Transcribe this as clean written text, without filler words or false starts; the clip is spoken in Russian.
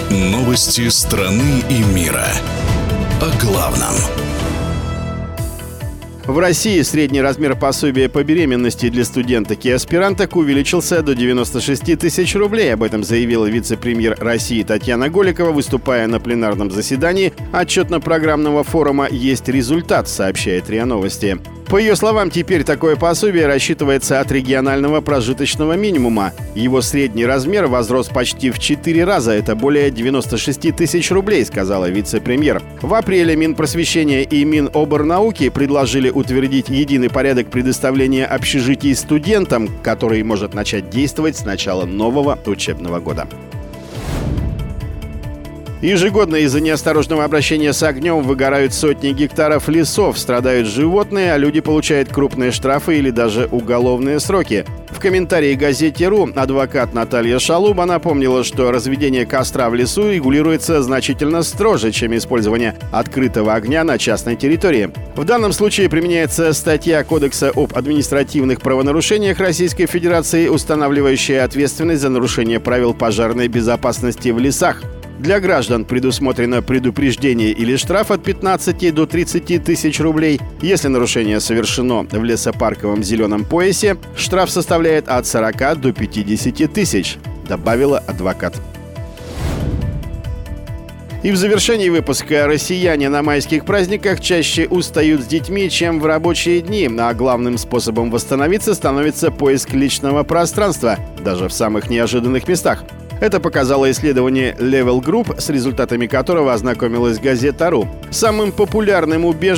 Новости страны и мира. О главном. В России средний размер пособия по беременности для студенток и аспиранток увеличился до 96 тысяч рублей. Об этом заявила вице-премьер России Татьяна Голикова, выступая на пленарном заседании отчетно-программного форума «Есть результат», сообщает РИА Новости. По ее словам, теперь такое пособие рассчитывается от регионального прожиточного минимума. Его средний размер возрос почти в 4 раза. Это более 96 тысяч рублей, сказала вице-премьер. В апреле Минпросвещения и Миноборнауки предложили утвердить единый порядок предоставления общежитий студентам, который может начать действовать с начала нового учебного года. Ежегодно из-за неосторожного обращения с огнем выгорают сотни гектаров лесов, страдают животные, а люди получают крупные штрафы или даже уголовные сроки. В комментарии газете «Ру» адвокат Наталья Шалуба напомнила, что разведение костра в лесу регулируется значительно строже, чем использование открытого огня на частной территории. В данном случае применяется статья Кодекса об административных правонарушениях Российской Федерации, устанавливающая ответственность за нарушение правил пожарной безопасности в лесах. Для граждан предусмотрено предупреждение или штраф от 15 до 30 тысяч рублей. Если нарушение совершено в лесопарковом зеленом поясе, штраф составляет от 40 до 50 тысяч, добавила адвокат. И в завершении выпуска: россияне на майских праздниках чаще устают с детьми, чем в рабочие дни, а главным способом восстановиться становится поиск личного пространства, даже в самых неожиданных местах. Это показало исследование Level Group, с результатами которого ознакомилась газета «Ру». Самым популярным убежищем